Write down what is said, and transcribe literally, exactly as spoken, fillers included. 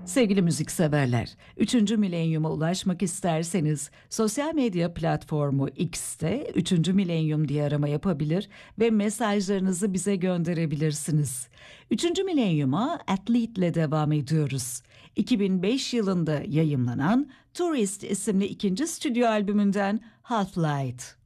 Sevgili müzikseverler, üçüncü milenyuma ulaşmak isterseniz sosyal medya platformu X'te üçüncü milenyum diye arama yapabilir ve mesajlarınızı bize gönderebilirsiniz. üçüncü milenyuma Athlete ile devam ediyoruz. iki bin beş yılında yayımlanan Tourist isimli ikinci stüdyo albümünden Half Light.